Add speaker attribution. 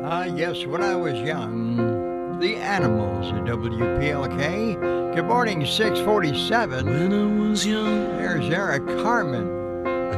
Speaker 1: Yes, when I was young, the Animals at WPLK. Good morning, 647.
Speaker 2: When I was young,
Speaker 1: There's Eric Carmen.